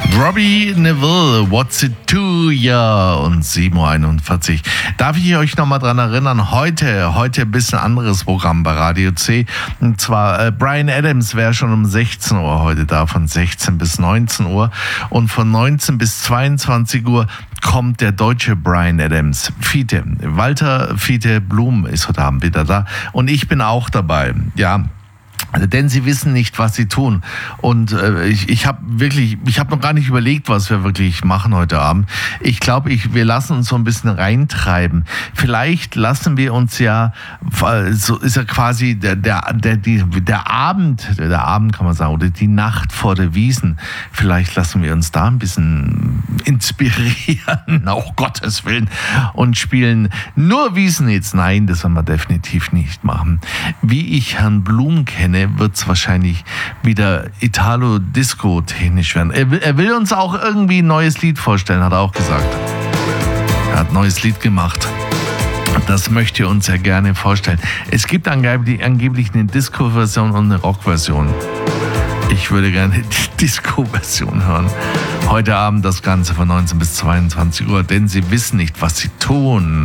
Robbie Neville, What's It To Ya und 7.41 Uhr. Darf ich euch nochmal dran erinnern, heute ein bisschen anderes Programm bei Radio C. Und zwar Bryan Adams wäre schon um 16 Uhr heute da, von 16 bis 19 Uhr. Und von 19 bis 22 Uhr kommt der deutsche Bryan Adams. Walter Fiete Blum ist heute Abend wieder da. Und ich bin auch dabei, ja. Denn sie wissen nicht, was sie tun. Und ich habe noch gar nicht überlegt, was wir wirklich machen heute Abend. Ich glaube, wir lassen uns so ein bisschen reintreiben. Vielleicht lassen wir uns ja, so ist ja quasi der Abend kann man sagen, oder die Nacht vor der Wiesn. Vielleicht lassen wir uns da ein bisschen inspirieren, auch Gottes Willen, und spielen nur Wiesn-Hits. Nein, das werden wir definitiv nicht machen. Wie ich Herrn Blum kenne, wird es wahrscheinlich wieder Italo-Disco-technisch werden. Er will uns auch irgendwie ein neues Lied vorstellen, hat er auch gesagt. Er hat ein neues Lied gemacht. Das möchte er uns ja gerne vorstellen. Es gibt angeblich eine Disco-Version und eine Rock-Version. Ich würde gerne die Disco-Version hören. Heute Abend das Ganze von 19 bis 22 Uhr, denn sie wissen nicht, was sie tun.